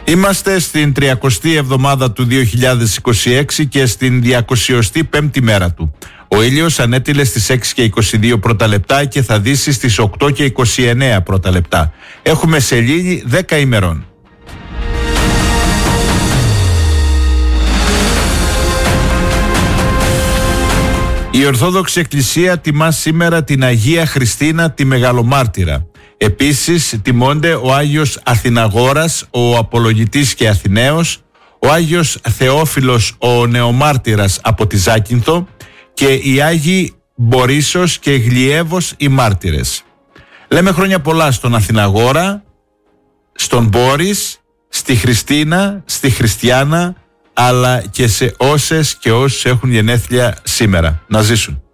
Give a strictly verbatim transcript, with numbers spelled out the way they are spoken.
Είμαστε στην τριακοστή εβδομάδα του δύο χιλιάδες είκοσι έξι και στην διακοσιοστή πέμπτη μέρα του. Ο ήλιος ανέτειλε στις έξι και είκοσι δύο πρώτα λεπτά και θα δύσει στις οκτώ και είκοσι εννέα πρώτα λεπτά. Έχουμε σελήνη δέκα ημερών. Η Ορθόδοξη Εκκλησία τιμά σήμερα την Αγία Χριστίνα τη Μεγαλομάρτυρα. Επίσης τιμώνται ο Άγιος Αθηναγόρας, ο Απολογητής και Αθηναίος, ο Άγιος Θεόφιλος, ο Νεομάρτυρας από τη Ζάκυνθο και οι Άγιοι Μπορίσος και Γλιεύος οι μάρτυρες. Λέμε χρόνια πολλά στον Αθηναγόρα, στον Μπόρις, στη Χριστίνα, στη Χριστιάνα, αλλά και σε όσες και όσους έχουν γενέθλια σήμερα. Να ζήσουν.